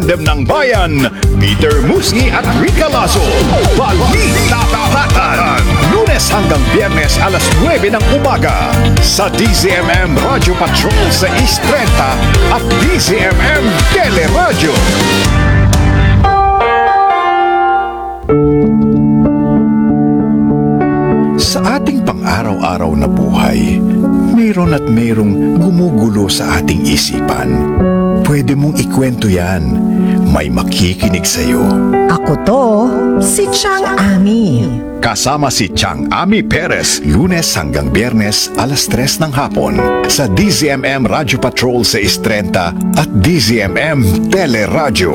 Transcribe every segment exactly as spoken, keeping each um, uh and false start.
Dem ng Bayan, Peter Musni at Rica Lazo. Balita Tapatan. Lunes hanggang Biyernes alas nuwebe ng umaga sa D Z M M Radio Patrol sa East thirty at D Z M M Teleradio. Sa ating pang-araw-araw na buhay, mayroon at mayroong gumugulo sa ating isipan. Pwede mong ikwento yan. May makikinig sa'yo. Ako to, si Chang Ami. Kasama si Chang Ami Perez, Lunes hanggang Biyernes, alas tres ng hapon sa D Z M M Radio Patrol sa East thirty at D Z M M Teleradio.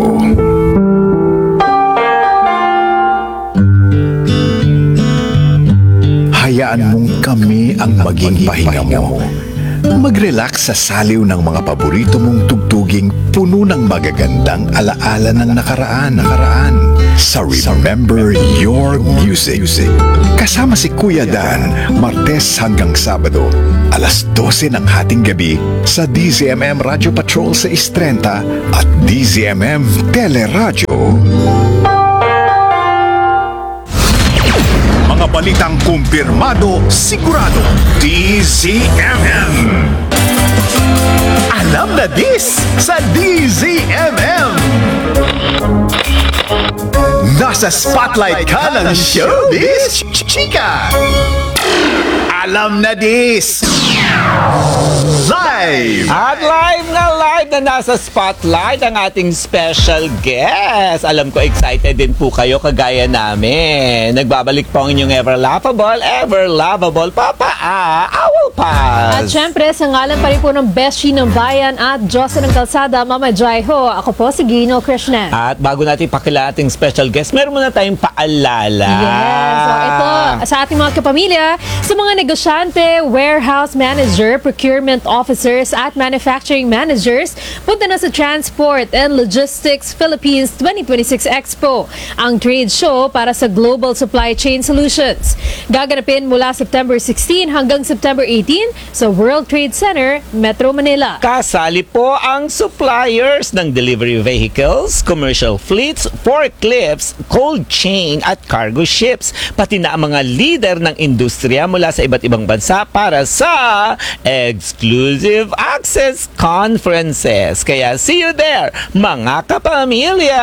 Hayaan mong kami ang maging pahinga mo. Mag-relax sa saliw ng mga paborito mong tugtuging puno ng magagandang alaala ng nakaraan. nakaraan. Sa Remember Your Music. Kasama si Kuya Dan, Martes hanggang Sabado, alas dose ng hating gabi sa D Z M M Radio Patrol sa East thirty at D Z M M Teleradio. Mga balitang kumpirmado, sigurado, D Z M M. Alam na dis sa D Z M M. Nasa spotlight ka ng showbiz, chika. Alam na dis. Live! At live na live na nasa spotlight ang ating special guest. Alam ko excited din po kayo kagaya namin. Nagbabalik po ang inyong ever laughable, ever lovable Papa A, Owl Paz. At syempre, sa ngalan pa rin po ng Beshi ng Bayan at Diyosa ng Kalsada, Mama Jai Ho. Ako po si Gino Krishnan. At bago natin pakilala ating special guest, meron muna tayong paalala. Yes. So ito, sa ating mga kapamilya, sa mga negosyante, warehouse manager, procurement officers at manufacturing managers, punta na sa Transport and Logistics Philippines twenty twenty-six Expo, ang trade show para sa global supply chain solutions. Gaganapin mula September sixteen hanggang September eighteen sa World Trade Center, Metro Manila. Kasali po ang suppliers ng delivery vehicles, commercial fleets, forklifts, cold chain at cargo ships, pati na ang mga leader ng industriya mula sa iba't ibang bansa para sa exclusive access conferences. Kaya see you there, mga kapamilya!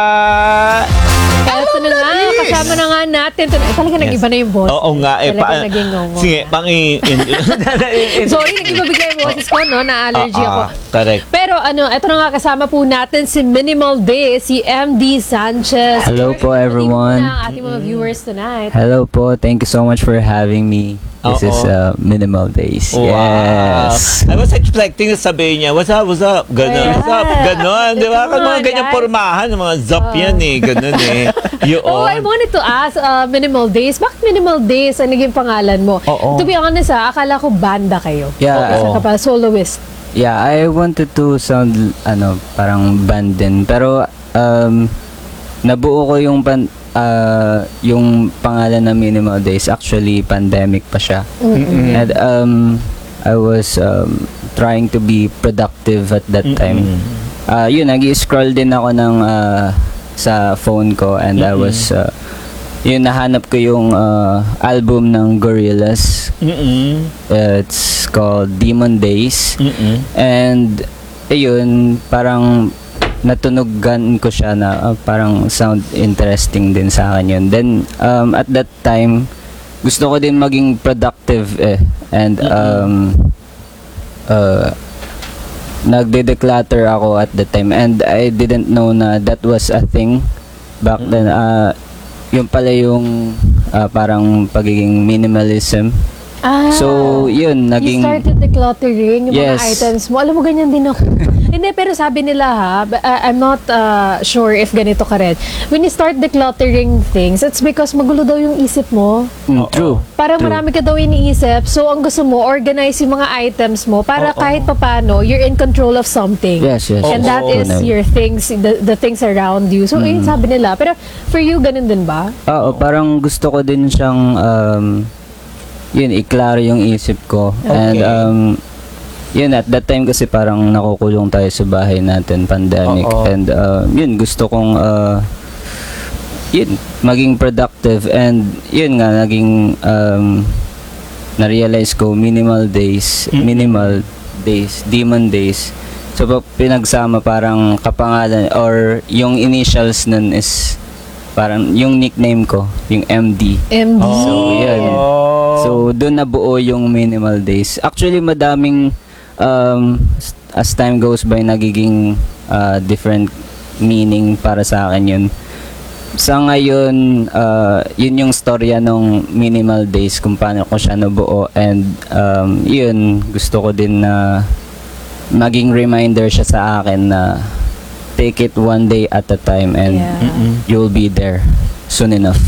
Kaya ito na nga, kasama na nga natin. Eh, talaga Yes. nag-iba na yung boss. Oo nga, eh, Talaga pa- naging ngongo. sige, pang i- in- Sorry, nag-iba bigla yung boses ko, no? Na-allergy Ah, ako. ah, correct. Pero ano, ito na nga kasama po natin si Minimal Day, si M D Sanchez. Hello po, everyone. Ang ating mga viewers tonight. Hello po. Thank you so much for having me. This Oo. is uh, Minimal Days. Wow. Yes. I was expecting na sabihin niya, what's up, what's up? Ganon, Yeah. what's up? Ganon, di ba? Come Mga on, ganyang guys. pormahan, mga zap yan eh. Ganon eh. Yun. Oh, I wanted to ask, uh, Minimal Days, bakit Minimal Days ang naging pangalan mo? Oo. To be honest, ah, akala ko banda kayo. Yeah. Isa ka pa, soloist. Yeah, I wanted to sound ano, parang band din. Pero um nabuo ko yung pan, uh, yung pangalan na Minimal Days. Actually, pandemic pa siya. And um I was um trying to be productive at that time. Uh, yun, nag-scroll din ako ng uh, sa phone ko and I was uh, yun, nahanap ko yung uh, album ng Gorillaz. Mm-mm. Uh, it's called Demon Days. Mm-mm. And ayun, parang natunugan ko siya na uh, parang sound interesting din sa akin yun. Then um, at that time, gusto ko din maging productive eh. And um, uh, nagde-declutter ako at the time and I didn't know na that was a thing back then. Uh, yun pala yung uh, parang pagiging minimalism. Ah, So, yun, naging... you started decluttering yung Yes. mga items mo. Alam mo, ganyan din ako. Hindi, pero sabi nila ha, b- uh, I'm not uh, sure if ganito ka rin. When you start decluttering things, it's because magulo daw yung isip mo. Mm, true. Parang True. marami ka daw iniisip. So, ang gusto mo, organize yung mga items mo para kahit papano, you're in control of something. Yes, yes. And yes. that is Tunay. your things, the, the things around you. So, ayun sabi nila. Pero for you, ganun din ba? Oo, parang gusto ko din siyang um, yun, iklaro yung isip ko. Okay. And um, yun, at that time kasi parang nakukulong tayo sa bahay natin, pandemic. Oo. And uh, yun, gusto kong uh, yun, maging productive. And yun nga, naging um, na-realize ko, minimal days, Mm-mm. minimal days, demon days. So pag pinagsama, parang kapangalan or yung initials nun is parang yung nickname ko, yung M D. M D. So, yun. So, doon nabuo yung minimal days. Actually, madaming, um, as time goes by, nagiging uh, different meaning para sa akin yun. Sa ngayon, uh, yun yung storya nung minimal days, kung paano ko siya nabuo. And, um, yun, gusto ko din na maging reminder siya sa akin na take it one day at a time and Yeah. you'll be there soon enough.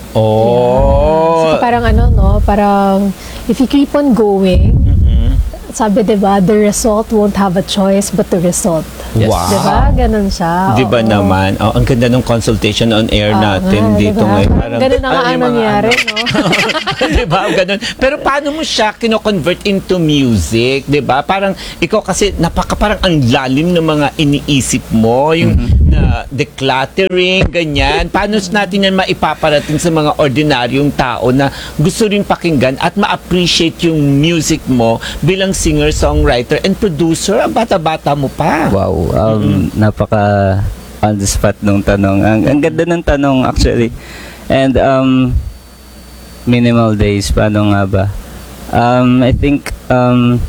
Oh. So, parang ano, no? Parang, if you keep on going, Mm-mm. sabi, diba, the result won't have a choice but the result. Yes. Wow. Diba? Ganun siya. Di ba Oo. naman? Oh, ang ganda ng consultation on air Oo natin nga, dito diba? ngayon. Parang ganun na nga ano ang yung mga nangyari, ano? no? Di ba? Ganun. Pero paano mo siya kino-convert into music? Di ba? Parang ikaw kasi napaka parang ang lalim ng mga iniisip mo. Yung na decluttering, ganyan. Paano natin yan maipaparating sa mga ordinaryong tao na gusto rin pakinggan at ma-appreciate yung music mo bilang singer, songwriter, and producer? Ang bata-bata mo pa. Wow, um, napaka on the spot nung tanong. Ang, ang ganda ng tanong actually. And um, minimal days, paano nga ba? Um, I think um,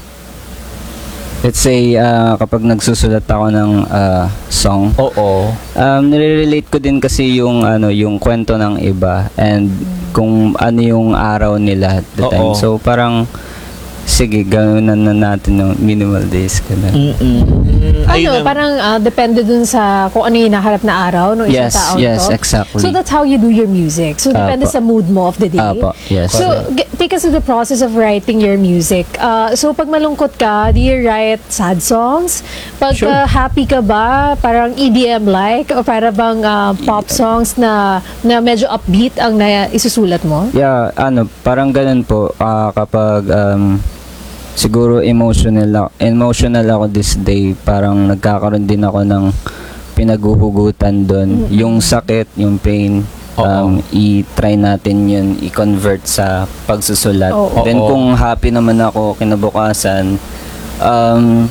let's say uh, kapag nagsusulat ako ng uh, song, Oo. um, nire-relate ko din kasi yung ano yung kwento ng iba and kung ano yung araw nila at the Oo. time. So parang sige, gawin na natin ng minimal days ganun. Mm-mm. Ayun Ano, ang- parang ah, depende dun sa kung ano yung hinaharap na araw ng isang Yes, tao yes, to. exactly. So that's how you do your music. So depende Apo. sa mood mo of the day. Apo, yes. So g- take us to the process of writing your music. Uh, so pag malungkot ka, do you write sad songs? Pag Sure. uh, happy ka ba, parang E D M-like o para bang uh, pop songs na na medyo upbeat ang na isusulat mo? Yeah, ano, parang ganun po ah, kapag um, siguro emotional ako, emotional ako this day, parang nagkakaroon din ako ng pinaguhugutan doon. Yung sakit, yung pain, um, i-try natin yun, i-convert sa pagsusulat. Oo. Then Oo. kung happy naman ako kinabukasan, um,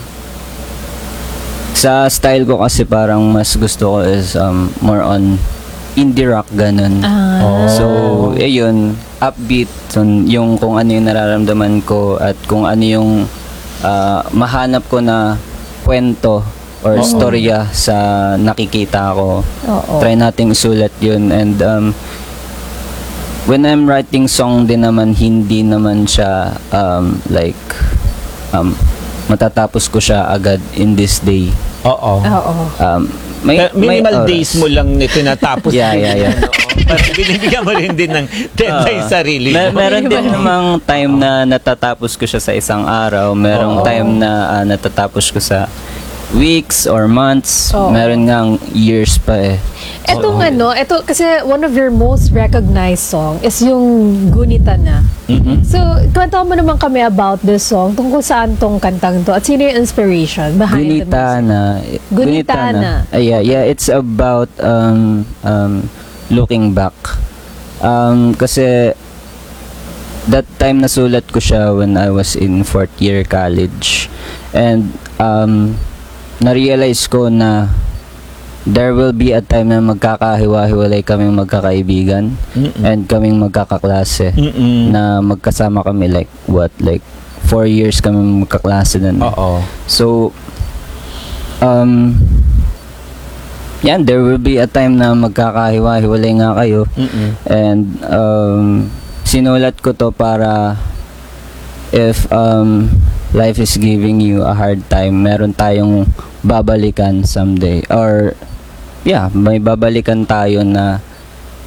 sa style ko kasi parang mas gusto ko is um, more on indie rock, ganun. Ah. So, eh yun, upbeat, so, yung kung ano yung nararamdaman ko at kung ano yung ah, mahanap ko na kwento or storya sa nakikita ko. Oo. Try nating isulat yun. And um, when I'm writing song din naman, hindi naman siya um, like um, matatapos ko siya agad in this day. Oo. Oo. Um, may, Pero minimal may days oras. mo lang nito natapos. Yeah, yeah, yeah. Para binibigyan mo rin din ng deadline Oo. sarili Mer- mo. meron din namang time na natatapos ko siya sa isang araw. Merong Oo. time na ah, natatapos ko sa weeks or months. Oo. Meron ngang years pa eh. Etong ano, eto kasi one of your most recognized song is yung Gunita Na. Mhm. So, kwento mo naman kami about this song, tungkol saan tong kantang to, at sino yung inspiration behind the music? Gunitana. Gunitana. Ah, yeah, yeah, it's about um, um, looking back. Um, kasi that time nasulat ko siya when I was in fourth year college. And um, na-realize ko na there will be a time na magkakahiwa-hiwalay kaming magkakaibigan Mm-mm. and kaming magkakaklase Mm-mm. na magkasama kami like what like four years kami magkaklase nun. Oo. So um yan, there will be a time na magkakahiwa-hiwalay nga kayo. Mm-mm. And um, sinulat ko to para if um, life is giving you a hard time, meron tayong babalikan someday. Or, yeah, may babalikan tayo na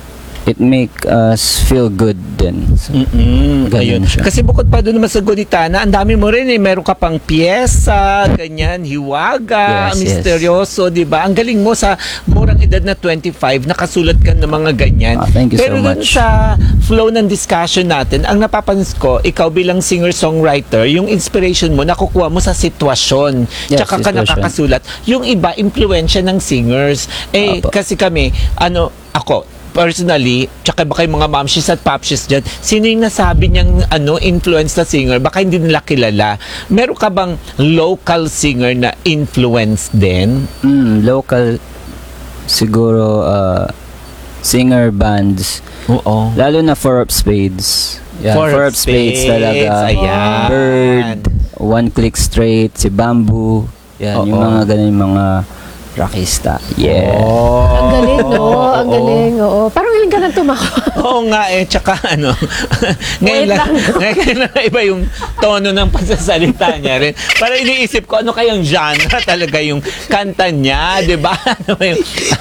it make us feel good din. So, Mm-mm, ganun ayun. siya. Kasi bukod pa doon naman sa Goditana, ang dami mo rin eh. Meron ka pang piyesa, ganyan, hiwaga, Yes, misteryoso, di ba? Ang galing mo sa murang edad na twenty-five, nakasulat ka ng mga ganyan. Ah, thank you so Pero dun much. sa flow ng discussion natin, ang napapansin ko, ikaw bilang singer-songwriter, yung inspiration mo, nakukuha mo sa sitwasyon. Yes, Tsaka ka sitwasyon. nakakasulat. Yung iba, impluensya ng singers. Eh, Apo. kasi kami, ano, ako, personally, tsaka baka yung mga momshies at popshies dyan, sino yung nasabi niyang ano, influence na singer? Baka hindi nila kilala. Meron ka bang local singer na influence din? Mm, local, siguro, uh, singer bands. Oo. Lalo na Four of Spades. Yeah, Four Four, of of Spades, Spades, talaga. ayan. Bird, One Click Straight, si Bamboo. Yan, yung Oo. mga ganun, yung mga rockista. Yeah. Oh. Ang galing, no? Ang Oo. galing, oo. Parang ngayon ka nang tumawa. Oo nga eh, tsaka ano, ngayon Wait lang, lang. ngayon lang iba yung tono ng pagsasalita niya rin. Para iniisip ko, ano kayang genre talaga yung kanta niya, di ba? Ano ba yung,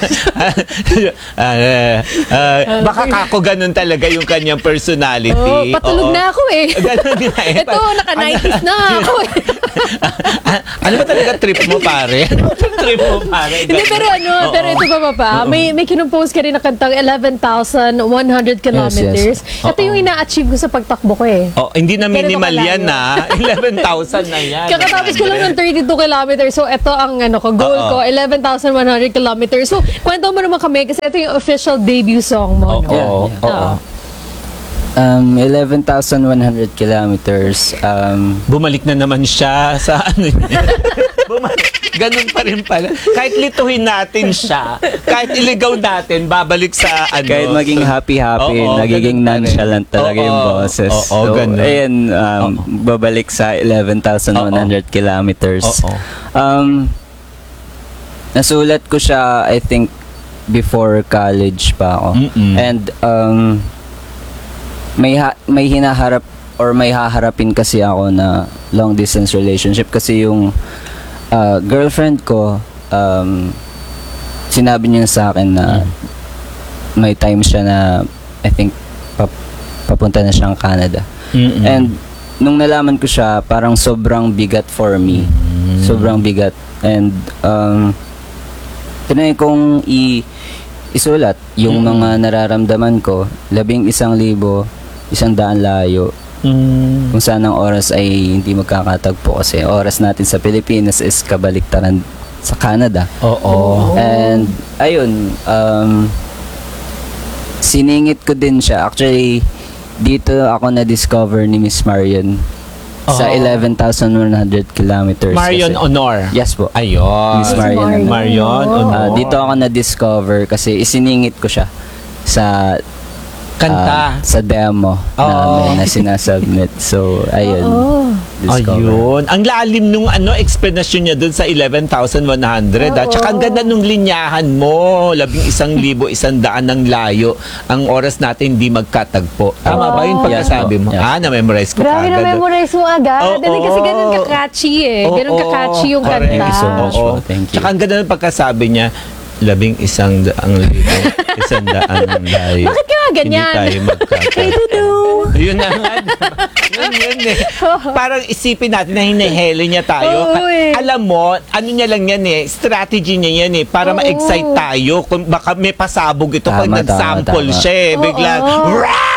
Ah, ah, baka kako ganun talaga yung kanyang personality. Oh, patulog Oo. na ako eh. Ganun din na eh. Ito, naka-nineties na ako eh. Ano ba talaga trip mo, pare? Ano yung trip mo, pare? Hindi, pero ano, Oo. pero ito pa pa pa, may, may kinumpose ka rin na kantang eleven thousand one hundred kilometers. Ito Oo. yung ina-achieve ko sa pagtakbo ko eh. Oh, hindi na Ganito minimal kalayo. yan na. eleven thousand na yan. Kakatapos ko lang ng thirty-two kilometers. So, ito ang ano ko, goal Oo. ko, eleven thousand one hundred kilometers. So, kwento mo naman kami kasi ito yung official debut song mo. Oo, no? oo, Yeah, oo. Um, eleven thousand one hundred kilometers. Um, Bumalik na naman siya sa ano niya. Bumalik. Ganun pa rin pala. Kahit lituhin natin siya, kahit iligaw natin, babalik sa ano. kahit maging happy-happy, Oo, nagiging ganun pa rin. nonchalant talaga Oo, yung boses. oo, so, ganun. ayan, um, babalik sa eleven thousand one hundred kilometers. Oo. Um, nasulat ko siya, I think, before college pa ako. Mm-mm. And, um, may, ha- may hinaharap or may haharapin kasi ako na long distance relationship kasi yung uh, girlfriend ko, um, sinabi niya sa akin na may time siya na I think pap- papunta na siyang Canada. Mm-mm. And nung nalaman ko siya, parang sobrang bigat for me. Sobrang bigat. And um, tinay kong i- isulat yung mga nararamdaman ko, labing isang libo, isang daan layo. Mm. Kung saan ang oras ay hindi magkakatagpo kasi oras natin sa Pilipinas is kabaliktaran sa Canada. Oo. And ayun, um, siningit ko din siya. Actually, dito ako na-discover ni Miss Marion sa Oh. eleven thousand one hundred kilometers. Marion kasi. Honor. Yes po. Ayun. Miss Marion. Marion Honor. Ah, dito ako na-discover kasi isiningit ko siya sa Kanta. ah, sa demo Oo. namin na sinasubmit. So, ayun. Oh. Discover. Ayun. Ang lalim nung ano, explanation niya dun sa eleven thousand one hundred. At saka ang ganda nung linyahan mo. Labing isang libo, isang daan ng layo. Ang oras natin hindi magkatagpo. Tama ba yung pagkasabi Yes, mo? po. Yes. Ah, na-memorize ko Grabe kagad. na memorize mo agad. Oo. Dali kasi ganun ka-catchy eh. Ganun Oo, ka-catchy yung correct. kanta. Thank you so much. Oo. po. Thank you. Tsaka ang ganda ng pagkasabi niya, labing isang daang libo, isang daan ng layo. Bakit ka ganyan? Hindi tayo magkakatagpo. Yun na nga. Yun, yun eh. Parang isipin natin na hinihele niya tayo. Oo, eh. Alam mo, ano niya lang yan eh, strategy niya yan eh, para Oo. ma-excite tayo. Kung baka may pasabog ito pag Tama, nag-sample tama, tama. siya eh. Biglang, Oo. "Rah!"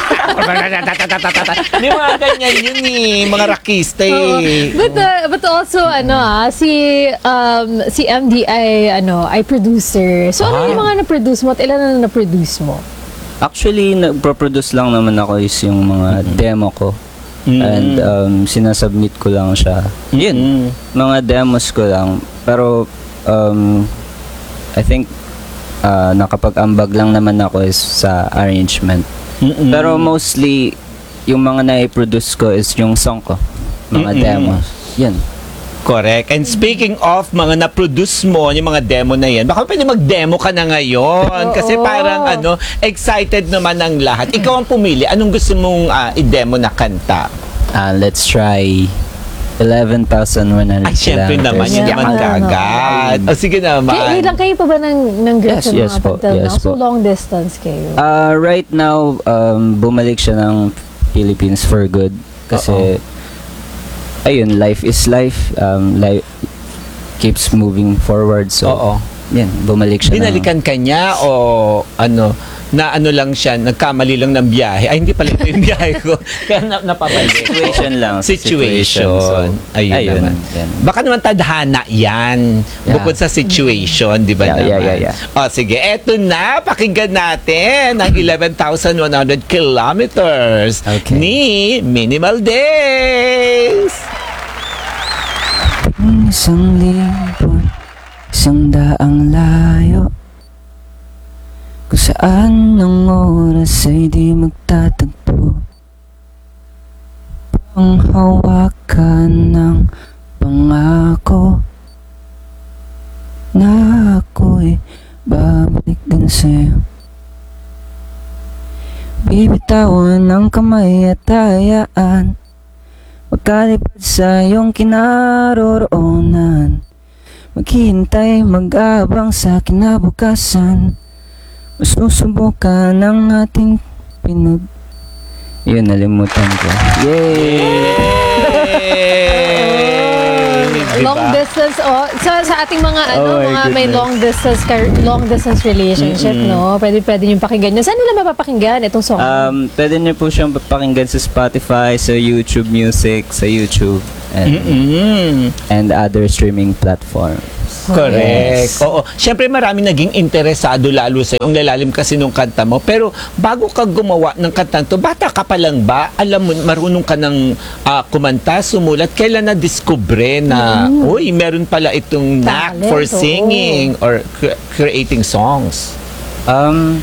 Di mga ganyan yun eh, mga rakista eh. But uh, but also ano ah si um si M D ay ano ay producer. So ano Ah. yung mga na-produce mo at ilan na na-produce mo? Actually, nagpo-produce lang naman ako is yung mga demo ko. Mm. And um, sinasubmit ko lang siya. Yun, Mm. mga demos ko lang. Pero, um, I think, uh, nakapag-ambag lang naman ako is sa arrangement. Mm-mm. Pero mostly, yung mga na-produce ko is yung song ko. Mga Mm-mm. demos. Yan. Correct. And speaking of mga na-produce mo, yung mga demo na yan, baka pwede mag-demo ka na ngayon. Kasi Oo. parang ano, excited naman ang lahat. Ikaw ang pumili. Anong gusto mong ah, i-demo na kanta? Uh, let's try eleven thousand one hundred Ay, syempre naman, Yeah. hindi naman kagad. O sige naman. Kaya ilang kayo pa ba ng, ng girls Yes, na yes mga po, until yes now? So po. long distance kayo. Uh, right now, um, bumalik siya ng Philippines for good. Kasi, ayun, life is life. Um, life keeps moving forward. So, Oo. yan, bumalik siya ng... Binalikan ka niya o ano, na ano lang siya, nagkamali lang ng biyahe. Ay, hindi pala ito yung biyahe ko. Kaya na, napapalik. Situation lang. Situation. So, ayun, ayun, naman. yan. Baka naman tadhana yan. Yeah. Bukod sa situation, di ba Yeah, naman? yeah, yeah, yeah. O sige, eto na. Pakinggan natin ang eleven thousand one hundred kilometers Okay. ni Minimal Days. Isang libon, isang daang layo, kung saan ang oras ay di magtatagpo. Panghawakan ng pangako na ako'y babalik din sa'yo. Bibitawan ang kamay at hayaan magkalipad sa iyong kinaroroonan. Maghihintay, mag-abang sa kinabukasan. Masusubukan ang ating pinag... Yun, nalimutan ko. Yay! Long distance, oh, sa, sa ating mga ano, Oh my mga may goodness. long distance car- long distance relationship, no? Pwede pwede niyo pakinggan. Yan. Saan nila mapapakinggan itong song? Um, pwede niyo po siyang pakinggan sa Spotify, sa YouTube Music, sa YouTube, and, Mm-mm. and other streaming platforms. Correct. Yes. Oo. Siyempre marami naging interesado lalo sa yung lalalim kasi nung kanta mo. Pero bago ka gumawa ng kanta to, bata ka pa lang ba? Alam mo, marunong ka ng ah, kumanta, sumulat. Kailan na-discover na, uy, meron pala itong knack Talent, for oo. singing or cre- creating songs? Um,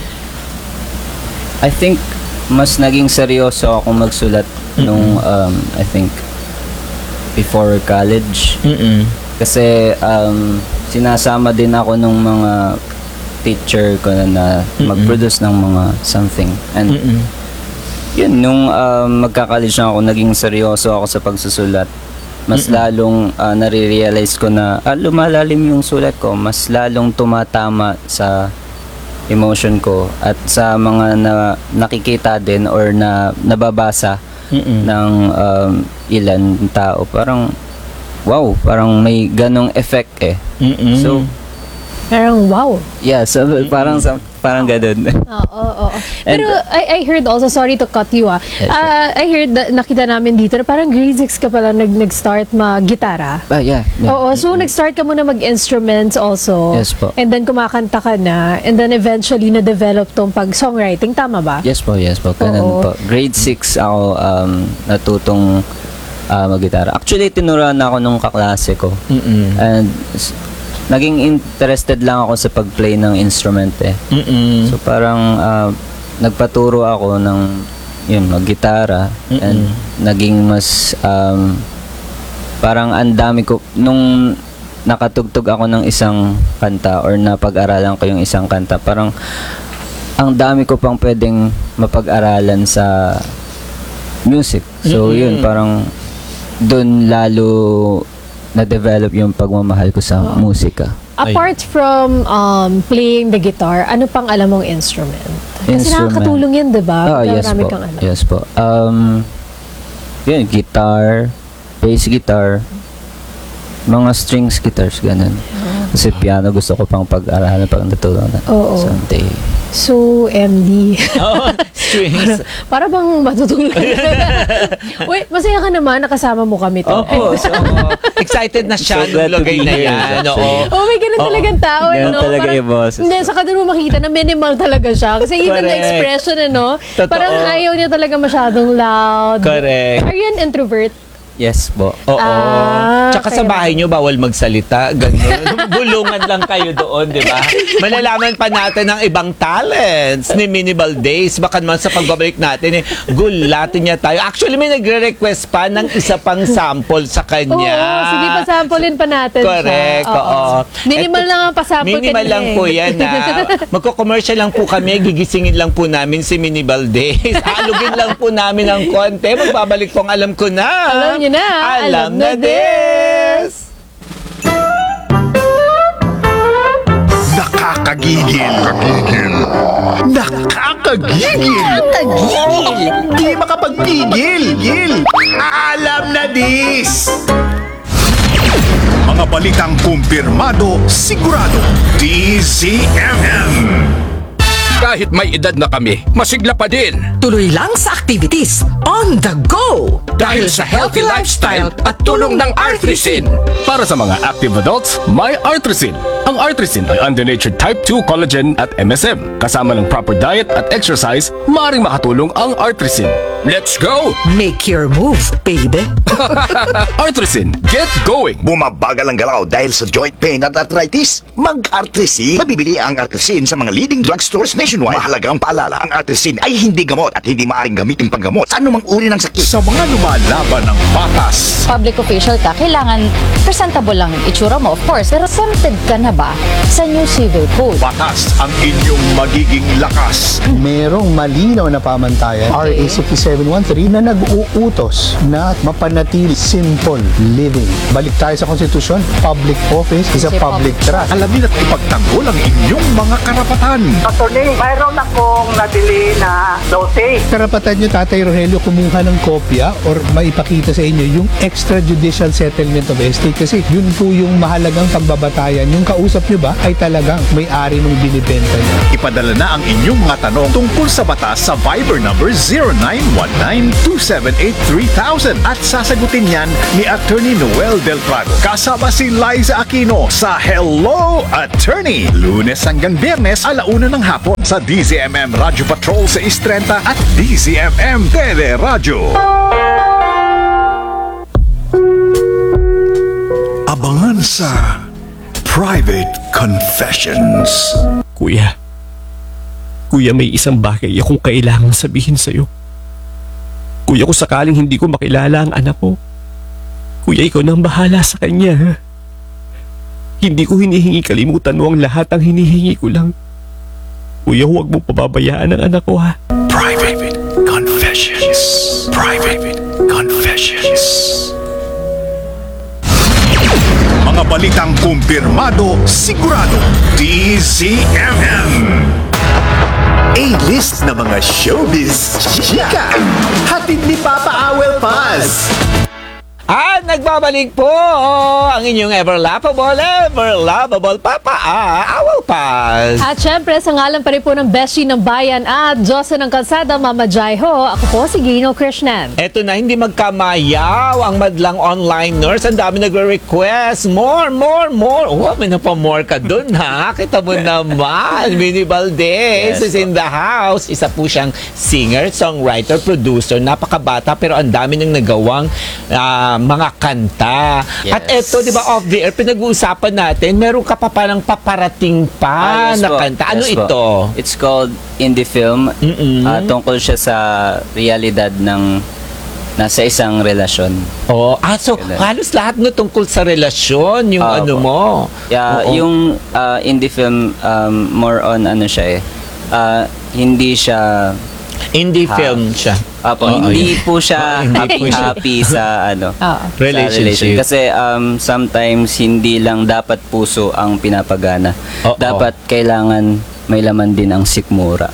I think mas naging seryoso ako magsulat nung um, I think before college. Mm-mm. Kasi um, sinasama din ako nung mga teacher ko na, na mag-produce ng mga something. And Mm-mm. yun, nung um, magka-college na ako, naging seryoso ako sa pagsusulat. Mas lalong uh, nare-realize ko na ah, lumalalim yung sulat ko. Mas lalong tumatama sa emotion ko at sa mga na, nakikita din or na nababasa Mm-mm. ng um, ilan tao. Parang wow, parang may ganong effect eh. Mm-mm. So, Parang wow. yeah, so parang sa- parang ganun. Oo, oo, oo. And- Pero I, I heard also, sorry to cut you ah. Yes, Ah, I heard, that, nakita namin dito na parang grade six ka pala nag, nag-start mag-gitara. Ah, yeah. yeah. Oo, so nag-start ka muna mag-instruments also. Yes po. And then kumakanta ka na. And then eventually na-develop tong pag-songwriting. Tama ba? Yes po, yes po. Ganun Oo. po. Grade six ako um, natutong uh, mag-gitara. Actually, tinuruan ako nung kaklase ko. Mm-mm. And s- naging interested lang ako sa pag-play ng instrument eh. Mm-mm. So parang uh, nagpaturo ako ng yun, mag-gitara. And naging mas um, parang ang dami ko nung nakatugtog ako ng isang kanta or napag-aralan ko yung isang kanta, parang ang dami ko pang pwedeng mapag-aralan sa music. So Mm-mm. yun, parang doon lalo na-develop yung pagmamahal ko sa musika. Apart from um, playing the guitar, ano pang alam mong instrument? Kasi Instrument. nakakatulong yan, di ba? Ah, Kaya yes marami po. kang alam. Yes po. Um, yun, guitar, bass guitar, mga strings guitars, ganun. Kasi piano gusto ko pang pag-aralan, pag natulungan na. Oo. Someday. So, M D. Oh, strings. Para bang matutulog. Wait, masaya ka naman, nakasama mo kami to. Oo, so, excited na siya So nung glad to lagay be na here, yan. actually. Oo. Oh, may ganun Oo. talagang tao, Ganun no? talaga Parang- yung boses. Hindi, saka doon mo makita na minimal talaga siya. Kasi even the Correct. expression, ano, Totoo. parang ayaw niya talaga masyadong loud. Correct. Are you an introvert? Yes po. Oo. Ah, Tsaka sa kaya- bahay nyo, bawal magsalita. Ganun. Bulungan lang kayo doon, di ba? Malalaman pa natin ang ibang talents ni Minimal Days. Baka naman sa pagbabalik natin, eh, gulatin niya tayo. Actually, may nagre-request pa ng isa pang sample sa Oo, kanya. sige, pasamplein pa natin Correct, siya. oo. Minimal Eto, lang ang pasample Minimal kanina lang eh. po yan, ha? Magko-commercial lang po kami. Gigisingin lang po namin si Minimal Days. Halugin lang po namin ng konti. Magbabalik po ang alam ko na. Alam niyo nyo na. Alam na this! Nakakagigil. Nakakagigil. Nakakagigil. Di makapagpigil. Gil. Alam na this! Mga balitang kumpirmado, sigurado. D Z M M. Kahit may edad na kami, masigla pa din. Tuloy lang sa activities. On the go! Dahil sa healthy lifestyle at tulong ng Artrisin. Para sa mga active adults, may Artrisin. Ang Artrisin ay undenatured type two collagen at M S M. Kasama ng proper diet at exercise, maaaring makatulong ang Artrisin. Let's go! Make your move, baby. Artrisin, get going! Bumabagal ang galaw dahil sa joint pain at arthritis? Mag-Artrisin. Mabibili ang Artrisin sa mga leading drugstores nationwide. Mahalagang paalala, ang Artrisin ay hindi gamot at hindi maaaring gamitin panggamot sa anumang uri ng sakit. Sa mga lumalaban ng batas, Public official ka, kailangan presentable lang itsura mo, of course. Pero tempted ka na ba sa new civil code? batas ang inyong magiging lakas. Merong malinaw na pamantayan, R A sixty-seven thirteen, na nag-uutos na mapanatili simple living. Balik tayo sa konstitusyon, public office is a Kasi public trust. Alamin at ipagtanggol ang inyong mga karapatan. Attorney, mayroon akong nabili na dote. Karapatan nyo, Tatay Rogelio, kumuha ng kopya or maipakita sa inyo yung extrajudicial settlement of estate kasi yun po yung mahalagang pagbabatayan. Yung kausap nyo ba ay talagang may-ari ng binibenta nyo. Ipadala na ang inyong mga tanong tungkol sa batas sa Viber number zero nine one nine two seven eight three thousand at sasagutin yan ni Attorney Noel Del Prado. Kasama si Liza Aquino sa Hello Attorney. Lunes hanggang Biyernes, alauna ng hapon sa D Z M M Radio Patrol sa Istrenta at D Z M M Tele Radio. Abangan sa Private Confessions. Kuya, Kuya, may isang bagay akong kailangan sabihin sa'yo. Kuya, kung sakaling hindi ko makilala ang anak ko, Kuya, ikaw nang bahala sa kanya. Ha? Hindi ko hinihingi kalimutan mo ang lahat, ang hinihingi ko lang. Kuya, huwag mo pababayaan ang anak ko, ha? Private Confessions. Private Confessions. Mga balitang kumpirmado, sigurado. D Z M M. A-list na mga showbiz chika. Hatid ni Papa Awel Paz. At nagbabalik po ang inyong ever-laughable, ever-lovable Papa ah, Awal Paz. At syempre, sa ngalan pa rin po ng Beshi ng Bayan at Diyosa ng Kalsada, Mama Jai Ho, ako po si Gino Krishnan. Eto na, hindi magkamayaw ang madlang online nurse. Ang dami nagre-request. More, more, more. Oh, may napamore ka dun, ha? Kita mo naman. Minnie Valdez Yes, is in the house. Isa po siyang singer, songwriter, producer. Napakabata pero ang dami nang nagawang ah, mga kanta. Yes. At eto, di ba, off the air, pinag-uusapan natin, meron ka pa parang paparating pa Ah, yes na po. kanta. Ano Yes po. ito? It's called Indie Film. Mm-mm. Ah, tungkol siya sa realidad ng nasa isang relasyon. Oh, ah, so Kailan? halos lahat no tungkol sa relasyon, yung Ah, ano po. mo. Yeah, Oo. yung ah, indie film, um, more on ano siya eh. Ah, hindi siya Indie Ha. film siya. Apo, Oo, hindi yun. po siya Hindi happy, po siya. happy sa ano Oo. sa Relationship. Kasi um, sometimes hindi lang dapat puso ang pinapagana. Oo. Dapat kailangan may laman din ang sikmura.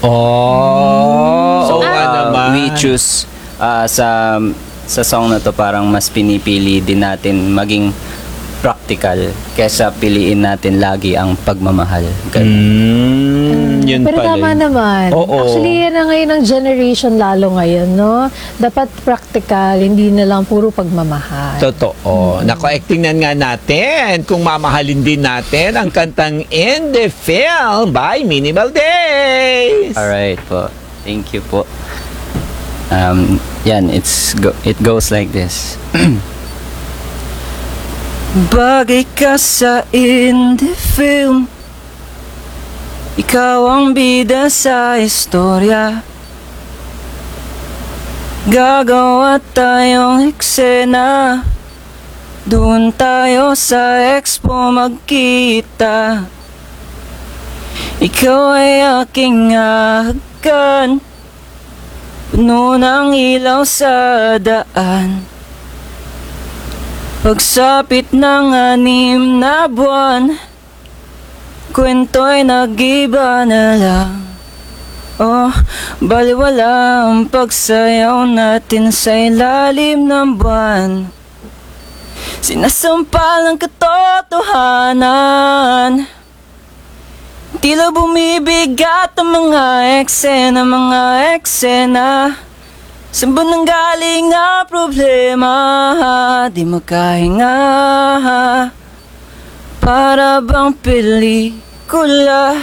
Oh, So oo nga uh, naman. we choose uh, sa sa song na to parang mas pinipili din natin maging practical kesa piliin natin lagi ang pagmamahal. Ganun. Mm, yun Pero pala. tama yun. naman. Oo. Actually, yan na ngayon ang generation lalo ngayon, no? Dapat practical, hindi na lang puro pagmamahal. Totoo. Nako, tingnan nga natin kung mamahalin din natin ang kantang In the Film by Minnie Valdez. Alright po. Thank you po. Um, yan, it's go- it goes like this. Bagay ka sa indie film, ikaw ang bida sa istorya. Gagawa tayong eksena, doon tayo sa expo magkita. Ikaw ay aking ahagkan, puno ng ilaw sa daan. Pagsapit ng anim na buwan, kwento'y nag-iba na lang. Oh, baliwala ang pagsayaw natin sa ilalim ng buwan. Sinasampal ang katotohanan, tila bumibigat ang mga eksena, mga eksena. Saan ba nanggaling ang problema? Di makahinga, para bang pelikula.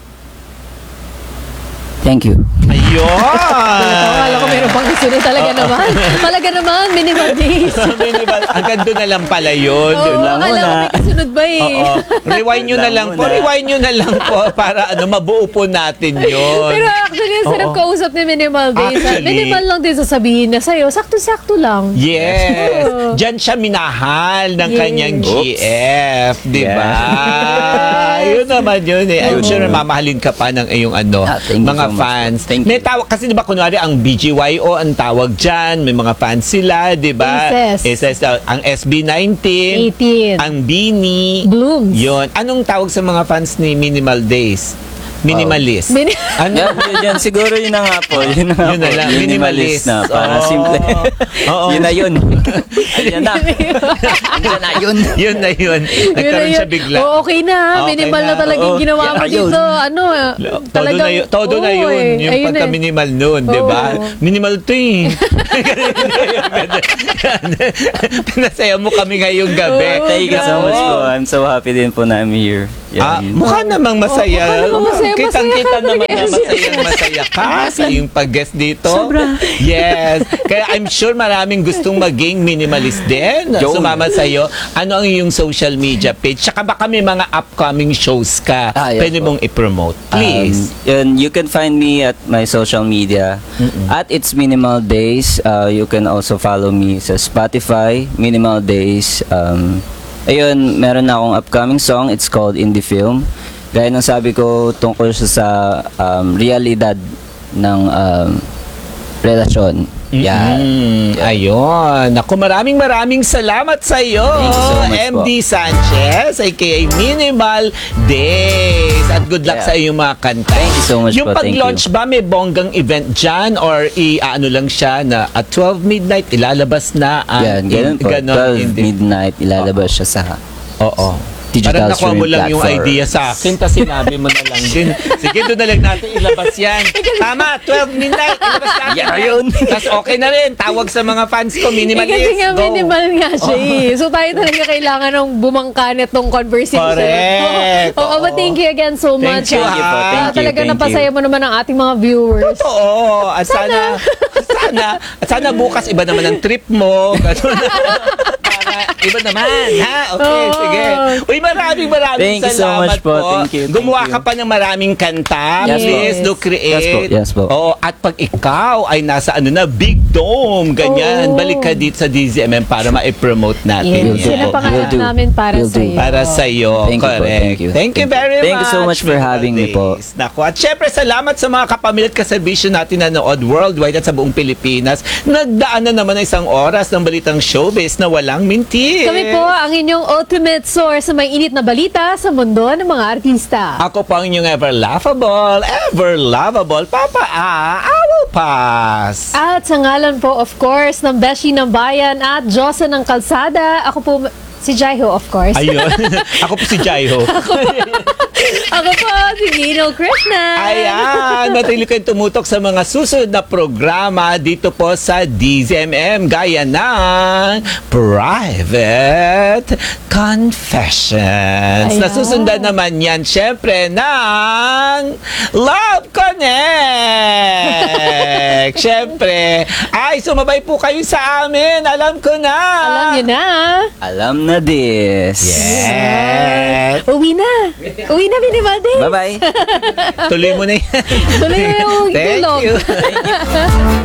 Thank you. Ayun! Akala ko meron pang gusto talaga naman. Talaga naman, minimal days. Minimal. Hanggang doon na lang pala yun. Oo, Doon lang akala ko muna. may kasunod ba eh. Oo. Rewind nyo na lang po. Rewind nyo na lang po para ano mabuo po natin yun. Pero actually, ang sarap Oo. kausap ni Minimal Days. Actually. Minimal lang din sasabihin na sa'yo. Sakto-sakto lang. Yes. Oo. Diyan siya minahal ng Yes. kanyang G F. Di ba? Yes. Yun naman yun eh. I'm Oo. sure mamahalin ka pa ng iyong ano, Ah, thank you mga so much. fans. Thank May you. tawag, kasi di ba kunwari ang B G Y O ang tawag dyan. May mga fans sila, di ba? Aces. Aces, uh, ang S B nineteen. eighteen. Ang Beanie. Blooms. Yun. Anong tawag sa mga fans ni Minimal Days? Minimalist. Mini- ano? Yan, yun, yun, siguro yun na nga po. Yun na nga Yun na po. lang, Minimalist na. Para Oo. simple. Oo. Yun na yun. Ayan na. Yun na yun. Yun na yun. Nagkaroon siya bigla. Oo, okay na. Okay Minimal na. na, talaga yung Oo. ginawa mo Yan, ayun. dito. Ano, Todo talagang... na yun, todo na Oo, yun. eh. Yung Ayun eh. pagka-minimal nun, di ba? Oo. Minimal to eh. Pinasaya mo kami ngayong gabi. Oo, Thank you so much Oo. po. I'm so happy din po na I'm here. Ah, Yan. mukha namang masaya. Oo, mukha namang masaya. Kitang-kita Masaya ka naman na talaga. masaya, masaya ka sa iyong pag-guest dito. Sobra. Yes. Kaya I'm sure maraming gustong maging minimalist din. Yun. Sumama sa iyo. Ano ang iyong social media page? Tsaka baka may mga upcoming shows ka. Ah, yes Pwede po. mong i-promote. Please. Um, yun, you can find me at my social media at It's Minimal Days. Uh, you can also follow me sa Spotify, Minimal Days. Um, ayun, meron na akong upcoming song. It's called Indie Film. Gaya ng sabi ko, tungkol siya sa um, realidad ng um, relasyon. Yan. Mm, ayun. Naku, maraming maraming salamat sa iyo, Thank you so much M D po. Sanchez, aka Minimal Days. At good luck Yeah. sa iyong mga kanta. Thank you so much Yung po. Thank pag-launch you. ba, may bonggang event dyan? Or i-ano lang siya na at twelve midnight, ilalabas na ang Yan, ganun po. ganon, twelve hindi- midnight, ilalabas siya sa Oo. digital Parang nakuha mo streaming lang yung platform. idea sa akin, tapos sinabi mo na lang din. Sige, doon na lang natin ilabas yan. Tama, twelve midnight, ilabas natin. Yeah, yan. yun. Tapos okay na rin, tawag sa mga fans ko, Eh, minimalist. kasi nga Go. minimal nga siya eh. So tayo talaga kailangan ng bumangka nitong conversation. Correct. Oo, oh, but thank you again so much. you, Thank you po. ha. Thank you. Talaga Thank napasaya you. mo naman ang ating mga viewers. Oo. At sana, sana, at sana bukas iba naman ang trip mo. Ganun. Para iba naman, ha? Okay, Oo. sige. Uy, maraming maraming Thank you so salamat much po. Thank you, thank Gumawa you. ka pa ng maraming kanta. Yes, Please, po. do create. Yes po, yes po. Oo, at pag ikaw ay nasa ano na, Big Dome, ganyan, Oo. balik ka dito sa D Z M M para ma-promote natin. Yes, yan. yun ang pangarap Will do. namin para Will sa do. iyo. Para sa iyo. Thank you po, Correct. thank you. Thank you Thank you. very Thank you much. so much for Minimal having me po. Days. Naku, at syempre salamat sa mga kapamilya at kaserbisyo natin na nood worldwide at sa buong Pilipinas. Nagdaan na naman ng isang oras ng balitang showbiz na walang mintis. Kami po ang inyong ultimate source sa may init na balita sa mundo ng mga artista. Ako po ang inyong ever laughable, ever lovable, Papa A. I will pass. At sa ngalan po, of course, ng Beshi ng Bayan at Diyosa ng Kalsada, ako po, si Jaiho, of course. Ayun. Ako po si Jaiho. Ako po, si Gino Krishna. Ayan, matili kayong tumutok sa mga susunod na programa dito po sa D Z M M gaya ng Private Confessions. Ayan. Nasusundan naman yan syempre ng Love Connect. Syempre, ay sumabay po kayo sa amin. Alam ko na. Alam niyo na. Alam na this. Yes. Uwi na. Uwi na, Minimal Days. Bye-bye. Tuloy mo na yan. Tuloy na yung Thank tulog. you.